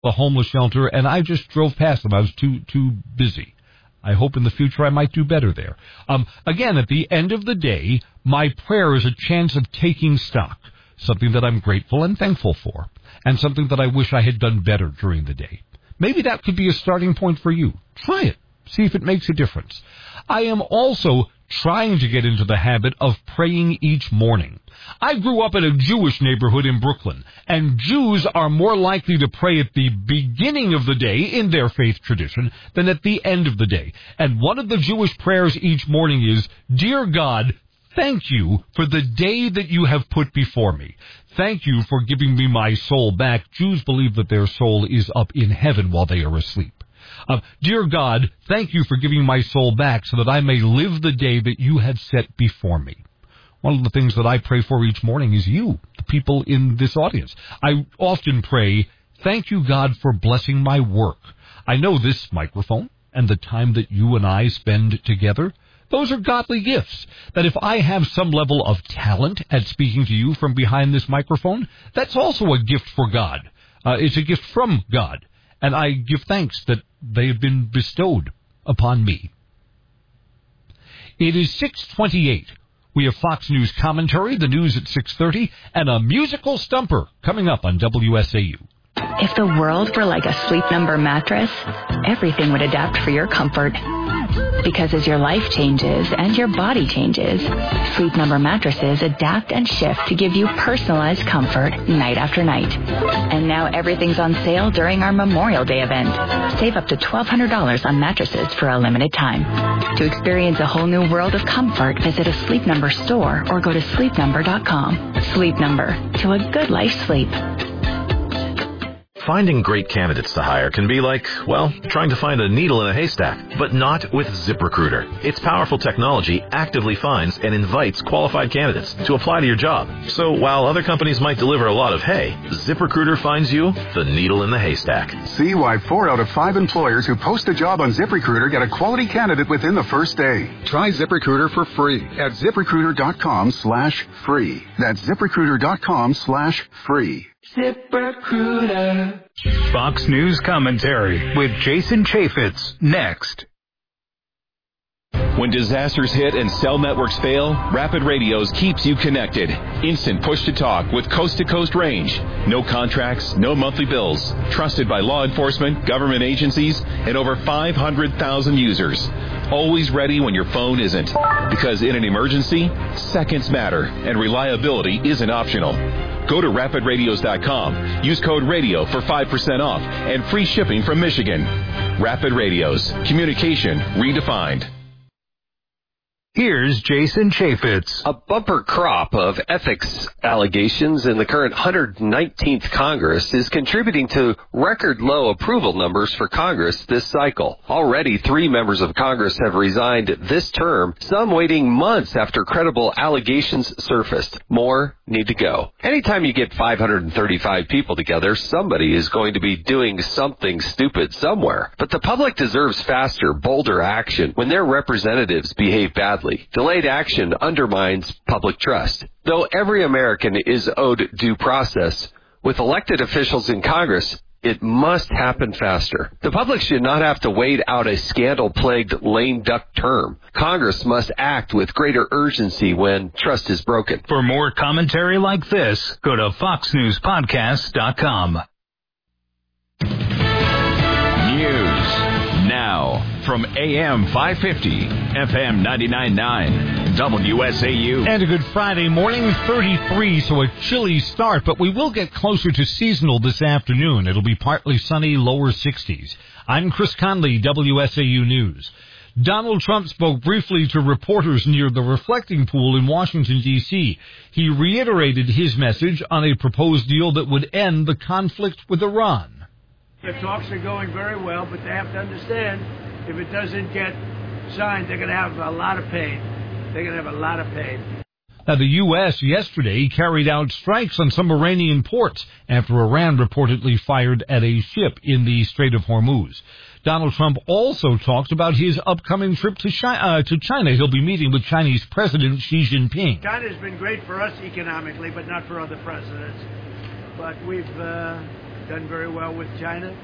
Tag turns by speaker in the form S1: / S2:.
S1: the homeless shelter, and I just drove past them. I was too busy. I hope in the future I might do better there. Again, at the end of the day, my prayer is a chance of taking stock, something that I'm grateful and thankful for, and something that I wish I had done better during the day. Maybe that could be a starting point for you. Try it. See if it makes a difference. I am also trying to get into the habit of praying each morning. I grew up in a Jewish neighborhood in Brooklyn, and Jews are more likely to pray at the beginning of the day in their faith tradition than at the end of the day. And one of the Jewish prayers each morning is, "Dear God, thank you for the day that you have put before me. Thank you for giving me my soul back." Jews believe that their soul is up in heaven while they are asleep. "Dear God, thank you for giving my soul back so that I may live the day that you have set before me." One of the things that I pray for each morning is you, the people in this audience. I often pray, "Thank you, God, for blessing my work. I know this microphone and the time that you and I spend together, those are godly gifts. That if I have some level of talent at speaking to you from behind this microphone, that's also a gift for God. It's a gift from God. And I give thanks that they have been bestowed upon me." It is 6:28. We have Fox News commentary, the news at 6:30, and a musical stumper coming up on WSAU.
S2: If the world were like a Sleep Number mattress, everything would adapt for your comfort. Because as your life changes and your body changes, Sleep Number mattresses adapt and shift to give you personalized comfort night after night. And now everything's on sale during our Memorial Day event. Save up to $1,200 on mattresses for a limited time. To experience a whole new world of comfort, visit a Sleep Number store or go to sleepnumber.com. Sleep Number, to a good life sleep.
S3: Finding great candidates to hire can be like, well, trying to find a needle in a haystack, but not with ZipRecruiter. Its powerful technology actively finds and invites qualified candidates to apply to your job. So while other companies might deliver a lot of hay, ZipRecruiter finds you the needle in the haystack.
S4: See why 4 out of 5 employers who post a job on ZipRecruiter get a quality candidate within the first day. Try ZipRecruiter for free at ZipRecruiter.com/free. That's ZipRecruiter.com/free.
S5: ZipRecruiter. Fox News commentary with Jason Chaffetz next.
S6: When disasters hit and cell networks fail, Rapid Radios keeps you connected. Instant push-to-talk with coast-to-coast range. No contracts, no monthly bills. Trusted by law enforcement, government agencies, and over 500,000 users. Always ready when your phone isn't. Because in an emergency, seconds matter, and reliability isn't optional. Go to rapidradios.com. Use code RADIO for 5% off and free shipping from Michigan. Rapid Radios. Communication redefined.
S5: Here's Jason Chaffetz.
S7: A bumper crop of ethics allegations in the current 119th Congress is contributing to record low approval numbers for Congress this cycle. Already 3 members of Congress have resigned this term, some waiting months after credible allegations surfaced. More need to go. Anytime you get 535 people together, somebody is going to be doing something stupid somewhere. But the public deserves faster, bolder action when their representatives behave badly. Delayed action undermines public trust. Though every American is owed due process, with elected officials in Congress, it must happen faster. The public should not have to wait out a scandal-plagued lame duck term. Congress must act with greater urgency when trust is broken.
S5: For more commentary like this, go to foxnewspodcast.com.
S8: News now from AM 550, FM 99.9, WSAU.
S1: And a good Friday morning, 33, so a chilly start, but we will get closer to seasonal this afternoon. It'll be partly sunny, lower 60s. I'm Chris Conley, WSAU News. Donald Trump spoke briefly to reporters near the reflecting pool in Washington, D.C. He reiterated his message on a proposed deal that would end the conflict with Iran.
S9: The talks are going very well, but they have to understand if it doesn't get signed, they're going to have a lot of pain. They're going to have a lot of pain.
S1: Now, the U.S. yesterday carried out strikes on some Iranian ports after Iran reportedly fired at a ship in the Strait of Hormuz. Donald Trump also talked about his upcoming trip to China. He'll be meeting with Chinese President Xi Jinping.
S9: China's been great for us economically, but not for other presidents. But we've done very well with China.